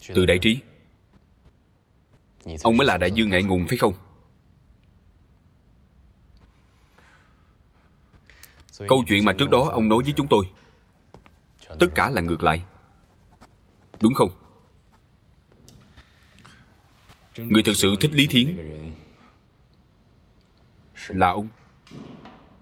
Từ Đại Trí, ông mới là đại dương ngại ngùng phải không? Câu chuyện mà trước đó ông nói với chúng tôi tất cả là ngược lại, đúng không? Người thật sự thích Lý Thiến là ông.